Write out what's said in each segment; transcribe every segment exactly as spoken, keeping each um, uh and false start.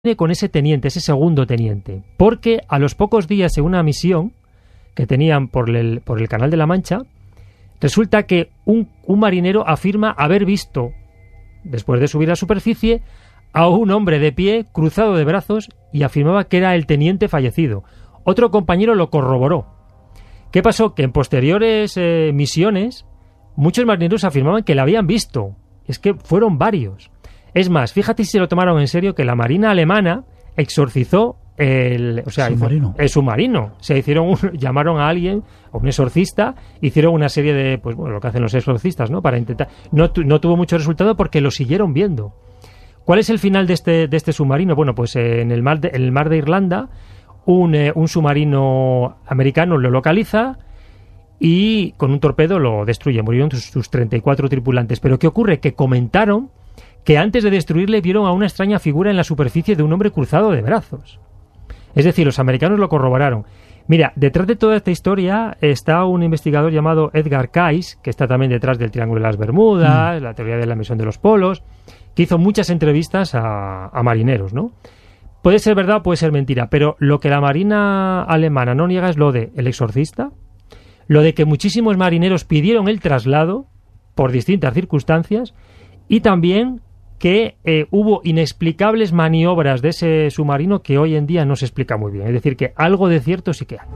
con ese teniente, ese segundo teniente, porque a los pocos días en una misión que tenían por el, por el Canal de la Mancha, resulta que un, un marinero afirma haber visto, después de subir a la superficie, a un hombre de pie, cruzado de brazos, y afirmaba que era el teniente fallecido. Otro compañero lo corroboró. ¿Qué pasó? Que en posteriores eh, misiones, muchos marineros afirmaban que la habían visto. Es que fueron varios. Es más, fíjate si se lo tomaron en serio, que la Marina alemana exorcizó el, o sea, submarino. Hizo, el submarino. O sea, hicieron un, llamaron a alguien, a un exorcista, hicieron una serie de, pues bueno, lo que hacen los exorcistas, ¿no? Para intentar. No, tu, no tuvo mucho resultado porque lo siguieron viendo. ¿Cuál es el final de este, de este submarino? Bueno, pues eh, en el mar de, en el mar de Irlanda, un, eh, un submarino americano lo localiza y con un torpedo lo destruye. Murieron sus, sus treinta y cuatro tripulantes. Pero ¿qué ocurre? Que comentaron que antes de destruirle vieron a una extraña figura en la superficie de un hombre cruzado de brazos. Es decir, los americanos lo corroboraron. Mira, detrás de toda esta historia está un investigador llamado Edgar Cayce, que está también detrás del Triángulo de las Bermudas, mm. la teoría de la emisión de los polos, que hizo muchas entrevistas a, a marineros, ¿no? Puede ser verdad o puede ser mentira, pero lo que la Marina alemana no niega es lo de el exorcista, lo de que muchísimos marineros pidieron el traslado por distintas circunstancias y también que eh, hubo inexplicables maniobras de ese submarino que hoy en día no se explica muy bien. Es decir, que algo de cierto sí que hay.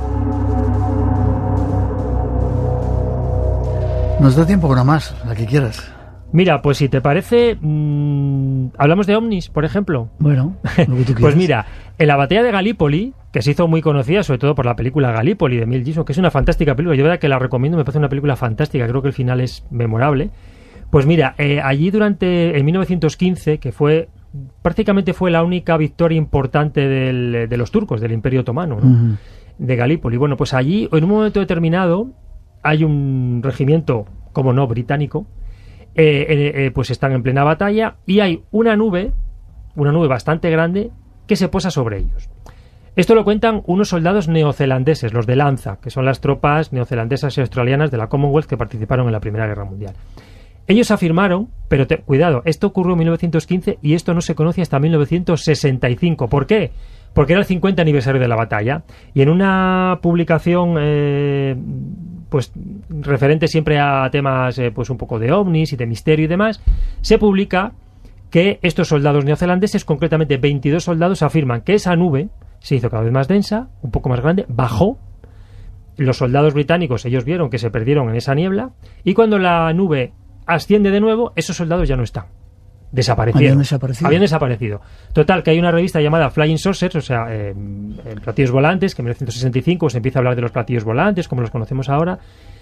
Nos da tiempo con una más, la que quieras. Mira, pues si te parece, mmm, hablamos de ovnis, por ejemplo. Bueno, lo que tú Pues mira, en la batalla de Galípoli, que se hizo muy conocida, sobre todo por la película Galípoli de Mel Gibson, que es una fantástica película, yo de verdad que la recomiendo, me parece una película fantástica, creo que el final es memorable. Pues mira, eh, allí durante, en mil novecientos quince, que fue, prácticamente fue la única victoria importante del, de los turcos, del Imperio Otomano, ¿no? Uh-huh. De Galípoli. Bueno, pues allí, en un momento determinado, hay un regimiento, como no, británico, eh, eh, eh, pues están en plena batalla, y hay una nube, una nube bastante grande, que se posa sobre ellos. Esto lo cuentan unos soldados neozelandeses, los de Lanza, que son las tropas neozelandesas y australianas de la Commonwealth que participaron en la Primera Guerra Mundial. Ellos afirmaron, pero te, cuidado, esto ocurrió en mil novecientos quince y esto no se conoce hasta mil novecientos sesenta y cinco. ¿Por qué? Porque era el cincuenta aniversario de la batalla y en una publicación eh, pues referente siempre a temas eh, pues un poco de ovnis y de misterio y demás, se publica que estos soldados neozelandeses, concretamente veintidós soldados, afirman que esa nube se hizo cada vez más densa, un poco más grande, bajó. Los soldados británicos, ellos vieron que se perdieron en esa niebla y cuando la nube asciende de nuevo, esos soldados ya no están. Desaparecieron. Habían desaparecido. Habían desaparecido. Total, que hay una revista llamada Flying Saucers, o sea, eh, platillos volantes, que en mil novecientos sesenta y cinco se empieza a hablar de los platillos volantes, como los conocemos ahora,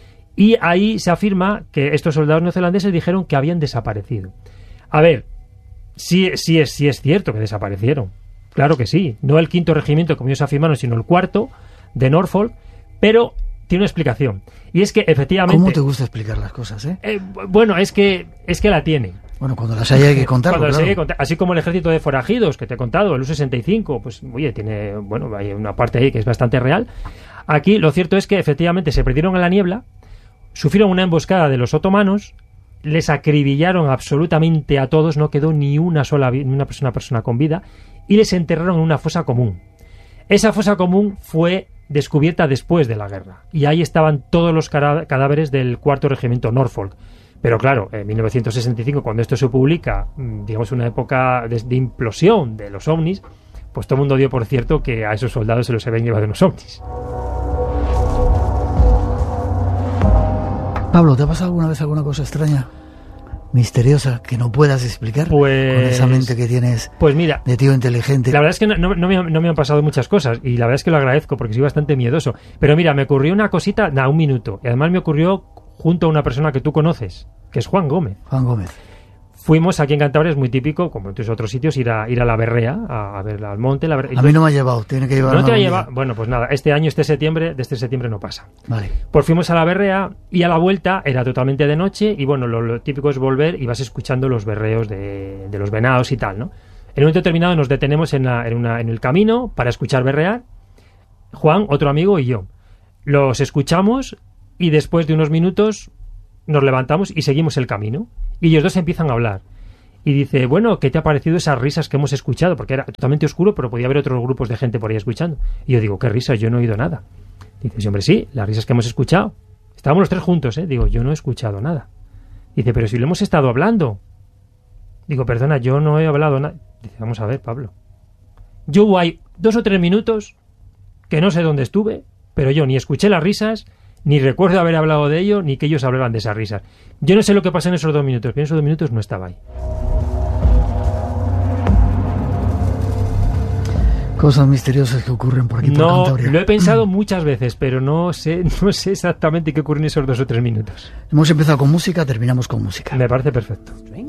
y ahí se afirma que estos soldados neozelandeses dijeron que habían desaparecido. A ver, sí, sí, es, sí es cierto que desaparecieron. Claro que sí. No el quinto regimiento, como ellos afirmaron, sino el cuarto, de Norfolk, pero tiene una explicación. Y es que efectivamente... ¿Cómo te gusta explicar las cosas, eh? eh bueno, es que, es que la tiene. Bueno, cuando las haya hay que contarlo, Cuando las claro. haya que contar. Así como el ejército de forajidos que te he contado, el U sesenta y cinco, pues oye, tiene, bueno, hay una parte ahí que es bastante real. Aquí lo cierto es que efectivamente se perdieron en la niebla, sufrieron una emboscada de los otomanos, les acribillaron absolutamente a todos, no quedó ni una sola ni una persona, persona con vida, y les enterraron en una fosa común. Esa fosa común fue descubierta después de la guerra y ahí estaban todos los cadáveres del cuarto regimiento Norfolk. Pero claro, en mil novecientos sesenta y cinco, cuando esto se publica, digamos una época de, de implosión de los ovnis, pues todo el mundo dio por cierto que a esos soldados se los habían llevado unos ovnis. Pablo, ¿te ha pasado alguna vez alguna cosa extraña, misteriosa, que no puedas explicar? Pues, con esa mente que tienes, pues mira, de tío inteligente. La verdad es que no, no, no, me, no me han pasado muchas cosas y la verdad es que lo agradezco porque soy bastante miedoso. Pero mira, me ocurrió una cosita, nada, un minuto. Y además me ocurrió junto a una persona que tú conoces, que es Juan Gómez. Juan Gómez. Fuimos aquí en Cantabria, es muy típico, como en muchos otros sitios, ir a ir a la Berrea, a, a ver al monte. La Berrea. A mí no me ha llevado, tiene que llevar. No te ha llevado. Bueno, pues nada, este año, este septiembre, de este septiembre no pasa. Vale. Pues fuimos a la Berrea y a la vuelta era totalmente de noche y bueno, lo, lo típico es volver y vas escuchando los berreos de, de los venados y tal, ¿no? En un momento determinado nos detenemos en, la, en, una, en el camino para escuchar berrear, Juan, otro amigo y yo. Los escuchamos y después de unos minutos nos levantamos y seguimos el camino y ellos dos empiezan a hablar. y dice, bueno, ¿qué te ha parecido esas risas que hemos escuchado? Porque era totalmente oscuro, pero podía haber otros grupos de gente por ahí escuchando. Y yo digo, ¿qué risas? Yo no he oído nada. Dice, sí, hombre, sí, las risas que hemos escuchado. Estábamos los tres juntos, ¿eh? Digo, yo no he escuchado nada. Dice, pero si lo hemos estado hablando. Digo, perdona, yo no he hablado nada. Dice, vamos a ver, Pablo. Yo hubo ahí dos o tres minutos que no sé dónde estuve, pero yo ni escuché las risas, ni recuerdo haber hablado de ello, ni que ellos hablaban de esas risas. Yo no sé lo que pasó en esos dos minutos, pero en esos dos minutos no estaba ahí. Cosas misteriosas que ocurren por aquí, por No, Cantabria. lo he pensado muchas veces, pero no sé, no sé exactamente qué ocurre en esos dos o tres minutos. Hemos empezado con música, terminamos con música. Me parece perfecto.